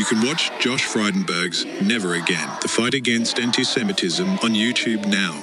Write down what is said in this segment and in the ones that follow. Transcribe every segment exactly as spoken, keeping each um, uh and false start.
You can watch Josh Frydenberg's Never Again, the fight against anti-Semitism on YouTube now.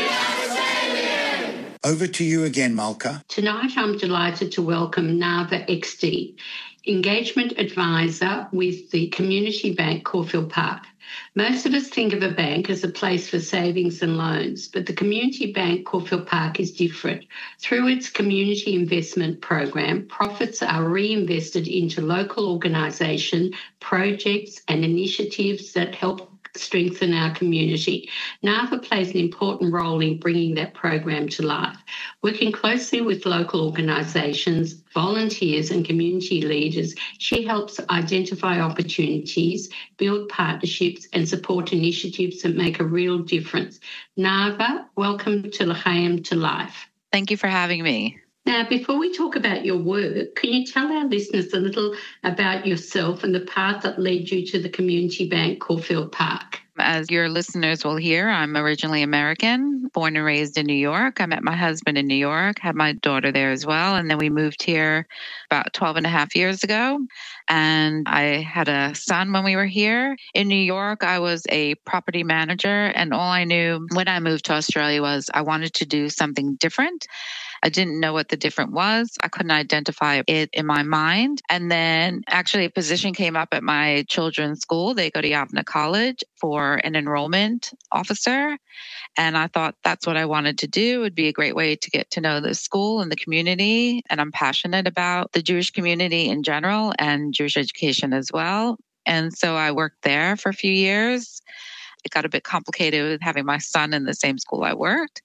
Over to you again, Malka. Tonight, I'm delighted to welcome Nava X D, Engagement Advisor with the Community Bank Caulfield Park. Most of us think of a bank as a place for savings and loans, but the Community Bank Caulfield Park is different. Through its community investment program, profits are reinvested into local organisation projects and initiatives that help strengthen our community. Nava plays an important role in bringing that program to life. Working closely with local organisations, volunteers and community leaders, she helps identify opportunities, build partnerships and support initiatives that make a real difference. Nava, welcome to L'chaim to Life. Thank you for having me. Now, before we talk about your work, can you tell our listeners a little about yourself and the path that led you to the Community Bank Caulfield Park? As your listeners will hear, I'm originally American, born and raised in New York. I met my husband in New York, had my daughter there as well. And then we moved here about twelve and a half years ago. And I had a son when we were here. In New York, I was a property manager. And all I knew when I moved to Australia was I wanted to do something different. I didn't know what the different was. I couldn't identify it in my mind. And then actually a position came up at my children's school. They go to Yavneh College for an enrollment officer. And I thought that's what I wanted to do. It would be a great way to get to know the school and the community. And I'm passionate about the Jewish community in general and Jewish education as well. And so I worked there for a few years. It got a bit complicated with having my son in the same school I worked.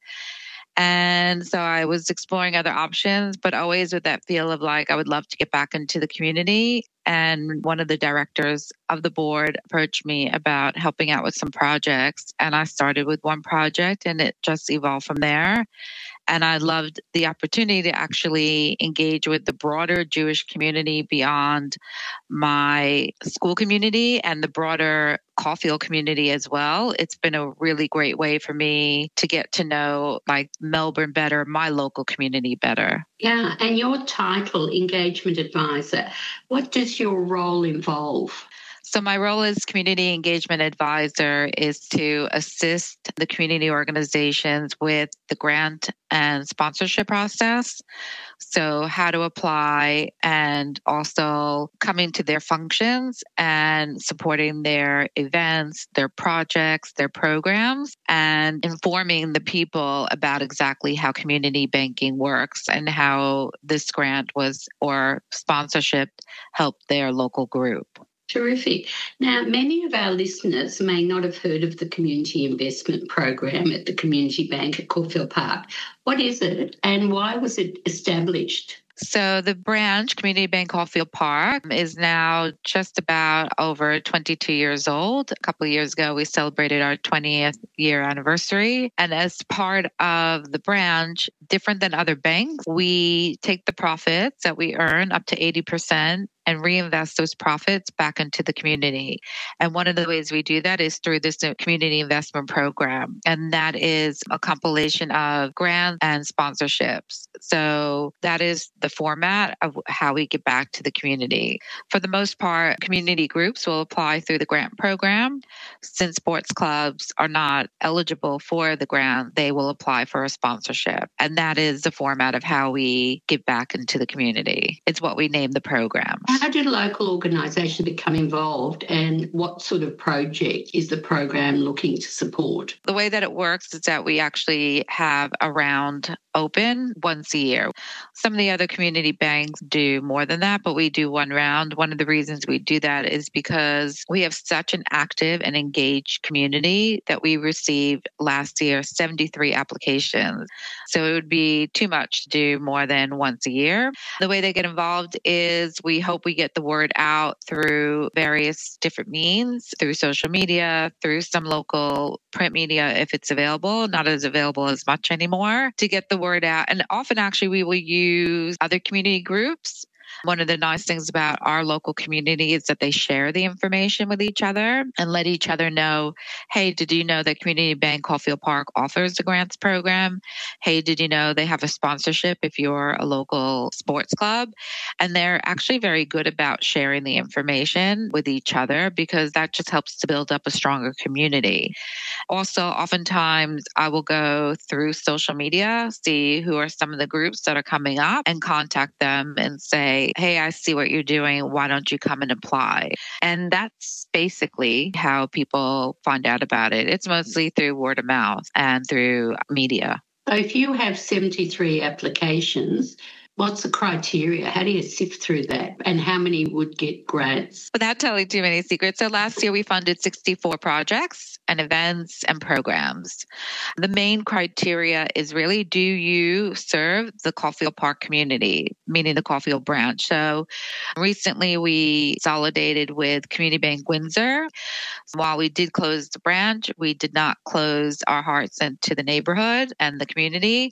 And so I was exploring other options, but always with that feel of like, I would love to get back into the community. And one of the directors of the board approached me about helping out with some projects. And I started with one project and it just evolved from there. And I loved the opportunity to actually engage with the broader Jewish community beyond my school community and the broader Caulfield community as well. It's been a really great way for me to get to know like Melbourne better, my local community better. Yeah, and your title, Engagement Advisor, what does your role involve? So my role as community engagement advisor is to assist the community organizations with the grant and sponsorship process. So how to apply and also coming to their functions and supporting their events, their projects, their programs, and informing the people about exactly how community banking works and how this grant was or sponsorship helped their local group. Terrific. Now, many of our listeners may not have heard of the Community Investment Program at the Community Bank at Caulfield Park. What is it and why was it established? So the branch, Community Bank Caulfield Park, is now just about over twenty-two years old. A couple of years ago, we celebrated our twentieth year anniversary. And as part of the branch, different than other banks, we take the profits that we earn up to eighty percent and reinvest those profits back into the community. And one of the ways we do that is through this community investment program. And that is a compilation of grants and sponsorships. So that is the format of how we get back to the community. For the most part, community groups will apply through the grant program. Since sports clubs are not eligible for the grant, they will apply for a sponsorship. And that is the format of how we give back into the community. It's what we name the program. How did local organisations become involved and what sort of project is the program looking to support? The way that it works is that we actually have a round open once a year. Some of the other community banks do more than that, but we do one round. One of the reasons we do that is because we have such an active and engaged community that we received last year seventy-three applications. So it would be too much to do more than once a year. The way they get involved is we hope we get the word out through various different means, through social media, through some local print media if it's available, not as available as much anymore, to get the word out. And often actually we will use other community groups One of the nice things about our local community is that they share the information with each other and let each other know, hey, did you know that Community Bank Caulfield Park offers the grants program? Hey, did you know they have a sponsorship if you're a local sports club? And they're actually very good about sharing the information with each other because that just helps to build up a stronger community. Also, oftentimes I will go through social media, see who are some of the groups that are coming up and contact them and say, hey, I see what you're doing. Why don't you come and apply? And that's basically how people find out about it. It's mostly through word of mouth and through media. So if you have seventy-three applications, what's the criteria? How do you sift through that? And how many would get grants? Without telling too many secrets, so last year we funded sixty-four projects and events and programs. The main criteria is really, do you serve the Caulfield Park community, meaning the Caulfield branch? So recently we consolidated with Community Bank Windsor. While we did close the branch, we did not close our hearts into the neighborhood and the community.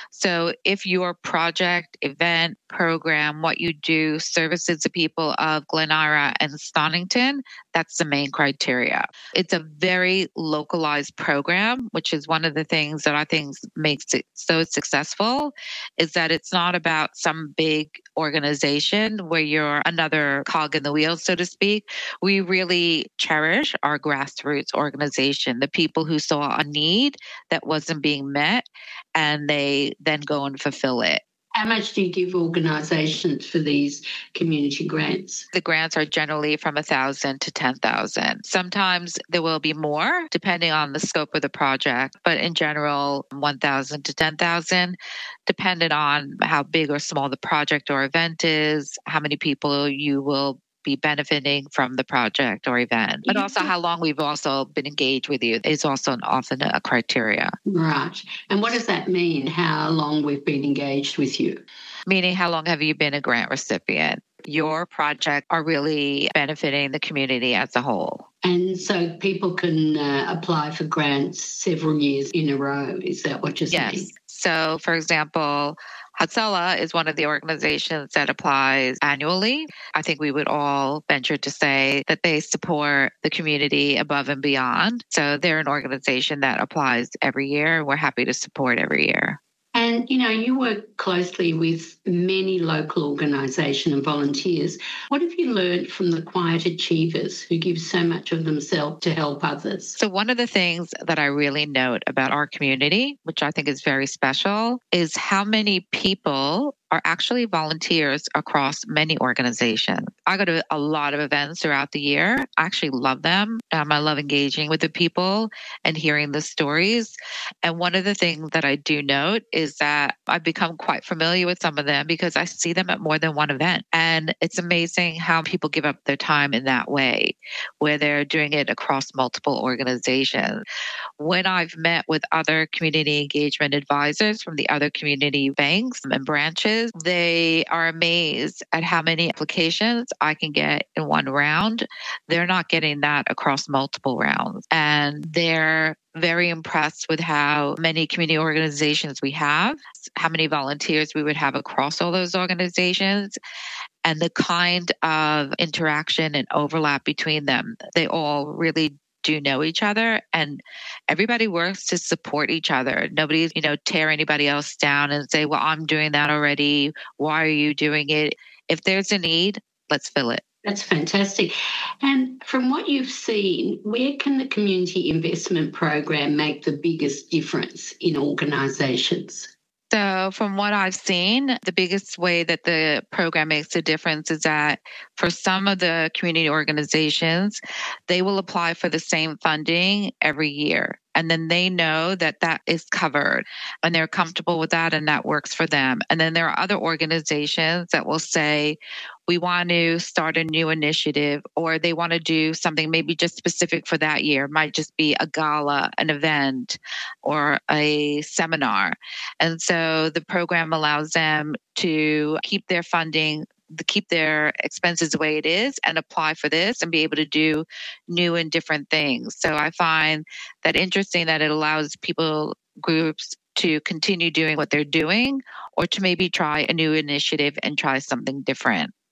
So if your project, event, program, what you do services the people of Glen Ira and Stonington, that's the main criteria. It's a very localized program, which is one of the things that I think makes it so successful, is that it's not about some big organization where you're another cog in the wheel, so to speak. We really cherish our grassroots organization, the people who saw a need that wasn't being met, and they then go and fulfill it. How much do you give organisations for these community grants? The grants are generally from one thousand to ten thousand. Sometimes there will be more depending on the scope of the project, but in general, one thousand to ten thousand, depending on how big or small the project or event is, how many people you will be benefiting from the project or event, but also how long we've also been engaged with you is also an, often a criteria. Right. And what does that mean, how long we've been engaged with you? Meaning, how long have you been a grant recipient? Your project are really benefiting the community as a whole. And so people can uh, apply for grants several years in a row. Is that what you're saying? Yes. So, for example, Hatsala is one of the organizations that applies annually. I think we would all venture to say that they support the community above and beyond. So they're an organization that applies every year. We're happy to support every year. And, you know, you work closely with many local organisations and volunteers. What have you learned from the quiet achievers who give so much of themselves to help others? So one of the things that I really note about our community, which I think is very special, is how many people are actually volunteers across many organizations. I go to a lot of events throughout the year. I actually love them. Um, I love engaging with the people and hearing the stories. And one of the things that I do note is that I've become quite familiar with some of them because I see them at more than one event. And it's amazing how people give up their time in that way, where they're doing it across multiple organizations. When I've met with other community engagement advisors from the other community banks and branches, they are amazed at how many applications I can get in one round. They're not getting that across multiple rounds. And they're very impressed with how many community organizations we have, how many volunteers we would have across all those organizations, and the kind of interaction and overlap between them. They all really do know each other, and everybody works to support each other. Nobody's, you know, tear anybody else down and say, well, I'm doing that already. Why are you doing it? If there's a need, let's fill it. That's fantastic. And from what you've seen, where can the community investment program make the biggest difference in organisations? So from what I've seen, the biggest way that the program makes a difference is that for some of the community organizations, they will apply for the same funding every year. And then they know that that is covered and they're comfortable with that and that works for them. And then there are other organizations that will say, we want to start a new initiative, or they want to do something maybe just specific for that year. It might just be a gala, an event, or a seminar. And so the program allows them to keep their funding, to keep their expenses the way it is and apply for this and be able to do new and different things. So I find that interesting that it allows people, groups, to continue doing what they're doing or to maybe try a new initiative and try something different.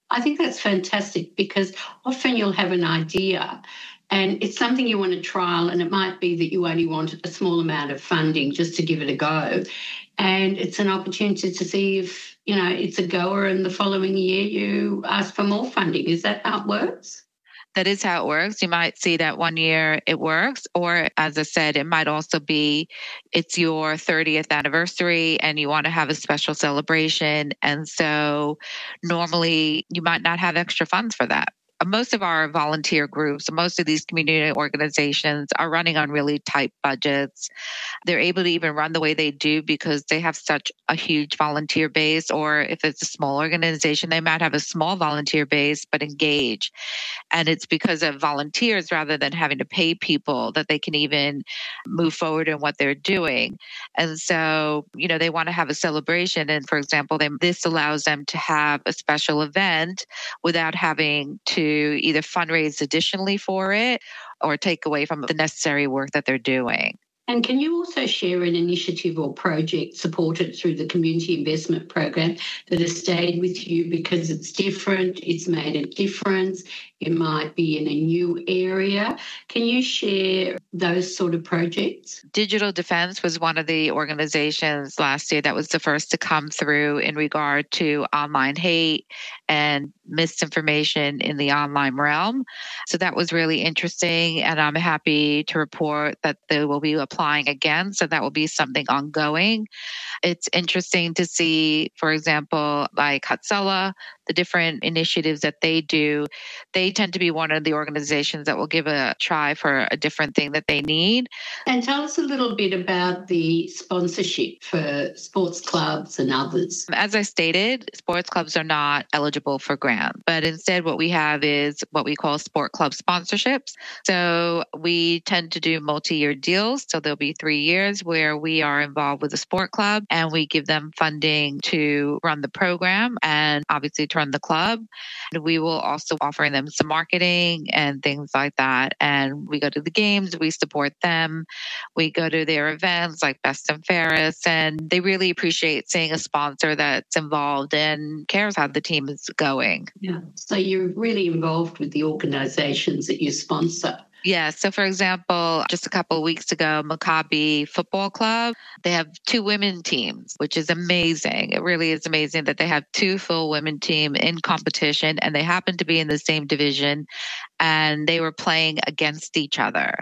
I think that's fantastic because often you'll have an idea and it's something you want to trial, and it might be that you only want a small amount of funding just to give it a go. And it's an opportunity to see if, you know, it's a goer and the following year you ask for more funding. Is that how it works? That is how it works. You might see that one year it works, or as I said, it might also be it's your thirtieth anniversary and you want to have a special celebration. And so normally you might not have extra funds for that. Most of our volunteer groups, most of these community organizations are running on really tight budgets. They're able to even run the way they do because they have such a huge volunteer base, or if it's a small organization, they might have a small volunteer base, but engage. And it's because of volunteers rather than having to pay people that they can even move forward in what they're doing. And so, you know, they want to have a celebration. And for example, they, this allows them to have a special event without having to either fundraise additionally for it or take away from the necessary work that they're doing. And can you also share an initiative or project supported through the Community Investment Program that has stayed with you because it's different, it's made a difference, it might be in a new area? Can you share those sort of projects? Digital Defense was one of the organizations last year that was the first to come through in regard to online hate and misinformation in the online realm. So that was really interesting, and I'm happy to report that they will be applying again. So that will be something ongoing. It's interesting to see, for example, like Hatsala, the different initiatives that they do. They tend to be one of the organizations that will give a try for a different thing that they need. And tell us a little bit about the sponsorship for sports clubs and others. As I stated, sports clubs are not eligible for grant, but instead what we have is what we call sport club sponsorships. So we tend to do multi-year deals. So there'll be three years where we are involved with a sport club and we give them funding to run the program and obviously to run the club. And we will also offer them some marketing and things like that. And we go to the games, we support them. We go to their events like Best and Fairest, and they really appreciate seeing a sponsor that's involved and cares how the team is going. Yeah. So you're really involved with the organizations that you sponsor. Yeah. So, for example, just a couple of weeks ago, Maccabi Football Club, they have two women teams, which is amazing. It really is amazing that they have two full women team in competition, and they happen to be in the same division, and they were playing against each other.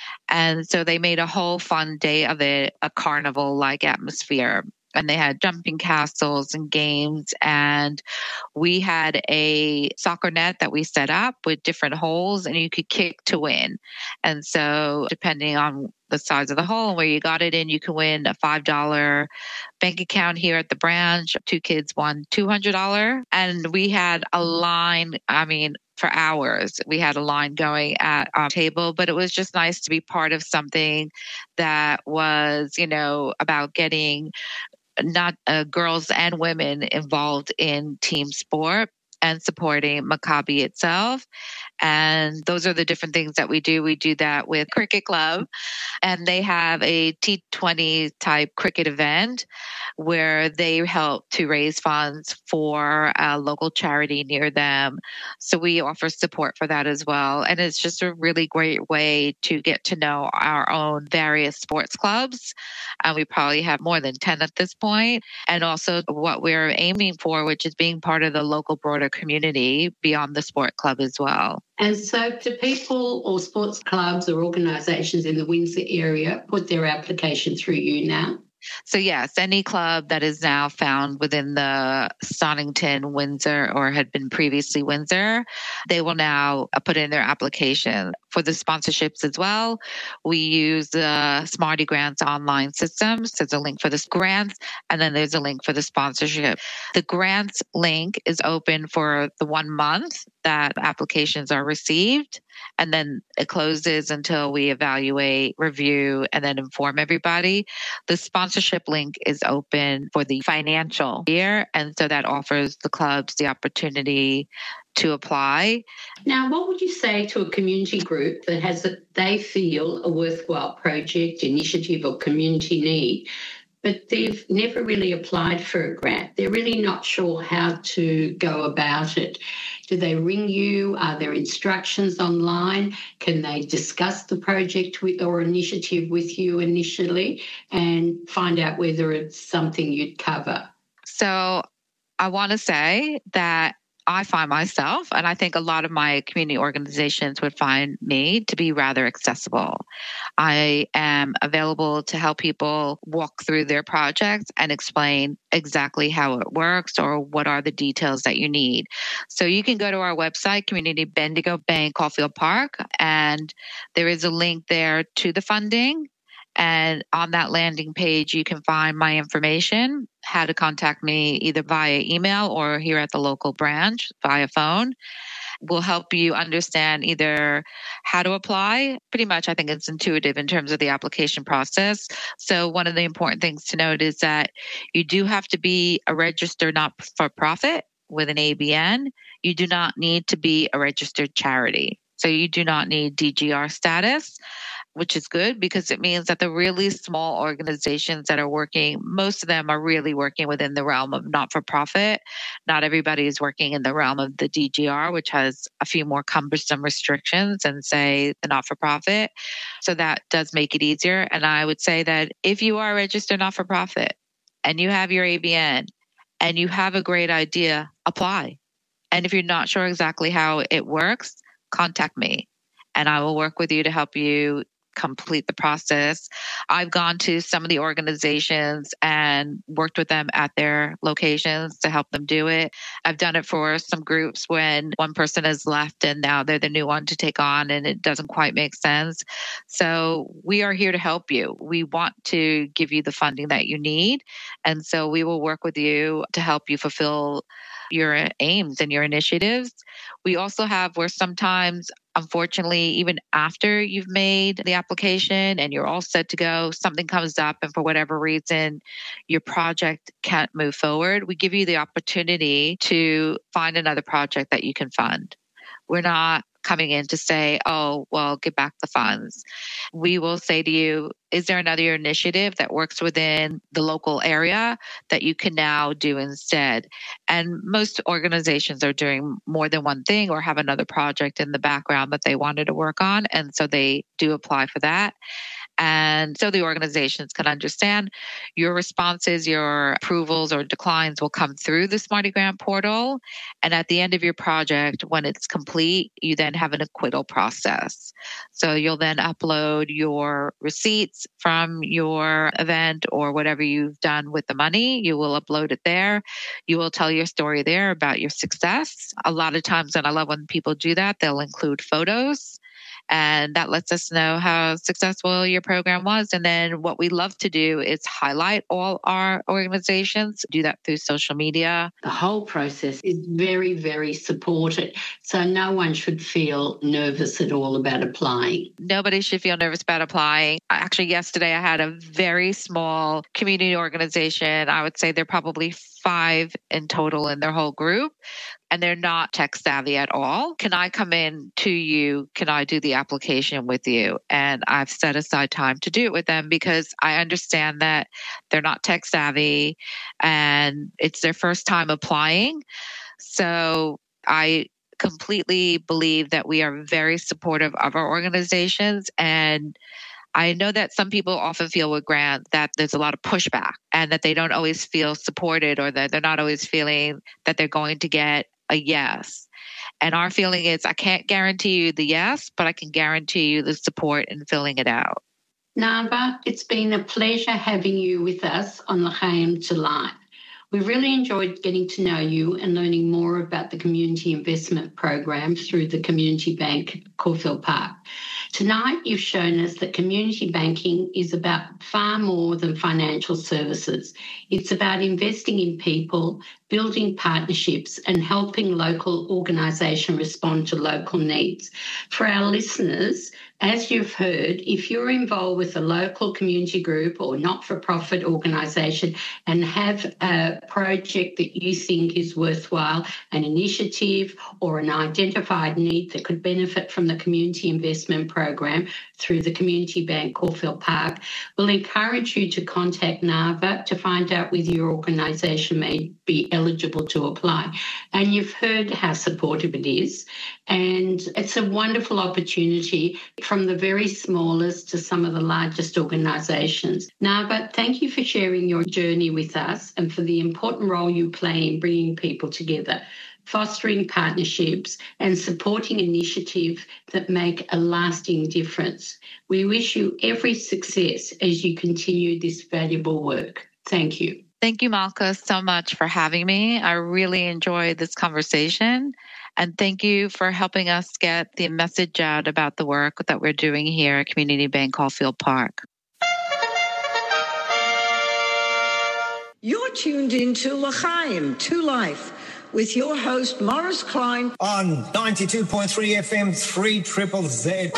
And so they made a whole fun day of it, a carnival-like atmosphere. And they had jumping castles and games. And we had a soccer net that we set up with different holes, and you could kick to win. And so depending on the size of the hole and where you got it in, you can win a five dollars bank account here at the branch. Two kids won two hundred dollars. And we had a line, I mean, for hours. We had a line going at our table, but it was just nice to be part of something that was, you know, about getting not uh, girls and women involved in team sport and supporting Maccabi itself. And those are the different things that we do. We do that with Cricket Club, and they have a T twenty type cricket event where they help to raise funds for a local charity near them. So we offer support for that as well. And it's just a really great way to get to know our own various sports clubs. And we probably have more than ten at this point. And also what we're aiming for, which is being part of the local broader community beyond the sport club as well. And so do people or sports clubs or organisations in the Windsor area put their application through you now? So yes, any club that is now found within the Stonington, Windsor, or had been previously Windsor, they will now put in their application. For the sponsorships as well, we use the Smarty Grants online systems. There's a link for the grants, and then there's a link for the sponsorship. The grants link is open for the one month that applications are received, and then it closes until we evaluate, review, and then inform everybody. The sponsorship link is open for the financial year, and so that offers the clubs the opportunity to apply. Now, what would you say to a community group that has a, they feel a worthwhile project, initiative, or community need, but they've never really applied for a grant. They're really not sure how to go about it. Do they ring you? Are there instructions online? Can they discuss the project with, or initiative with you initially and find out whether it's something you'd cover? So I want to say that I find myself, and I think a lot of my community organizations would find me to be rather accessible. I am available to help people walk through their projects and explain exactly how it works or what are the details that you need. So you can go to our website, Community Bendigo Bank Caulfield Park, and there is a link there to the funding. And on that landing page, you can find my information, how to contact me either via email or here at the local branch via phone. We'll help you understand either how to apply. Pretty much, I think it's intuitive in terms of the application process. So one of the important things to note is that you do have to be a registered not-for-profit with an A B N. You do not need to be a registered charity. So you do not need D G R status, which is good because it means that the really small organizations that are working, most of them are really working within the realm of not-for-profit. Not everybody is working in the realm of the D G R, which has a few more cumbersome restrictions than, say, the not-for-profit. So that does make it easier. And I would say that if you are a registered not-for-profit and you have your A B N and you have a great idea, apply. And if you're not sure exactly how it works, contact me and I will work with you to help you complete the process. I've gone to some of the organizations and worked with them at their locations to help them do it. I've done it for some groups when one person has left and now they're the new one to take on and it doesn't quite make sense. So we are here to help you. We want to give you the funding that you need. And so we will work with you to help you fulfill your aims and your initiatives. We also have where sometimes, unfortunately, even after you've made the application and you're all set to go, something comes up and for whatever reason, your project can't move forward. We give you the opportunity to find another project that you can fund. We're not coming in to say, oh, well, give back the funds. We will say to you, is there another initiative that works within the local area that you can now do instead? And most organizations are doing more than one thing or have another project in the background that they wanted to work on. And so they do apply for that. And so the organizations can understand your responses, your approvals or declines will come through the Smarty Grant portal. And at the end of your project, when it's complete, you then have an acquittal process. So you'll then upload your receipts from your event or whatever you've done with the money. You will upload it there. You will tell your story there about your success. A lot of times, and I love when people do that, they'll include photos. And that lets us know how successful your program was. And then what we love to do is highlight all our organizations, do that through social media. The whole process is very, very supported. So no one should feel nervous at all about applying. Nobody should feel nervous about applying. Actually, yesterday I had a very small community organization. I would say they're probably five in total in their whole group. And they're not tech savvy at all. Can I come in to you? Can I do the application with you? And I've set aside time to do it with them because I understand that they're not tech savvy and it's their first time applying. So I completely believe that we are very supportive of our organizations. And I know that some people often feel with grants that there's a lot of pushback and that they don't always feel supported or that they're not always feeling that they're going to get a yes. And our feeling is I can't guarantee you the yes, but I can guarantee you the support in filling it out. Nava, it's been a pleasure having you with us on L'chaim to Life. We really enjoyed getting to know you and learning more about the community investment program through the Community Bank Caulfield Park. Tonight, you've shown us that community banking is about far more than financial services. It's about investing in people, building partnerships, and helping local organisations respond to local needs. For our listeners, As you've heard, if you're involved with a local community group or not-for-profit organisation and have a project that you think is worthwhile, an initiative or an identified need that could benefit from the Community Investment Program through the Community Bank Caulfield Park, we'll encourage you to contact NAVA to find out whether your organisation may be eligible to apply. And you've heard how supportive it is, and it's a wonderful opportunity from the very smallest to some of the largest organisations. NAVA, thank you for sharing your journey with us and for the important role you play in bringing people together, fostering partnerships and supporting initiatives that make a lasting difference. We wish you every success as you continue this valuable work. Thank you. Thank you, Malka, so much for having me. I really enjoyed this conversation. And thank you for helping us get the message out about the work that we're doing here at Community Bank Caulfield Park. You're tuned into L'chaim, To Life, with your host, Morris Klein. On ninety-two point three F M, three triple Z.